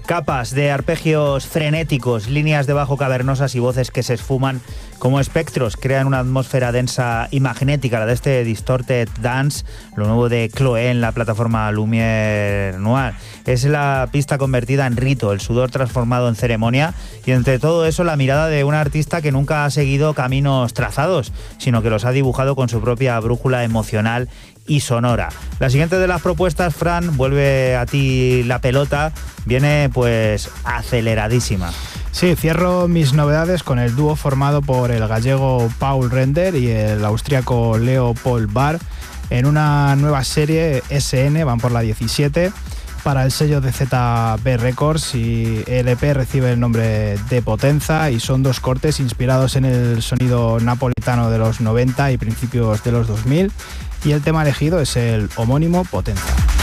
Capas de arpegios frenéticos, líneas de bajo cavernosas y voces que se esfuman como espectros crean una atmósfera densa y magnética, la de este Distorted Dance, lo nuevo de Chloé en la plataforma Lumière Noir. Es la pista convertida en rito, el sudor transformado en ceremonia y entre todo eso la mirada de una artista que nunca ha seguido caminos trazados, sino que los ha dibujado con su propia brújula emocional y sonora. La siguiente de las propuestas, Fran, vuelve a ti la pelota, viene pues aceleradísima. Sí, cierro mis novedades con el dúo formado por el gallego Paul Render y el austríaco Leopold Bar en una nueva serie SN, van por la 17, para el sello de ZB Records, y el EP recibe el nombre de Potenza y son 2 cortes inspirados en el sonido napolitano de los 90 y principios de los 2000, y el tema elegido es el homónimo Potenza.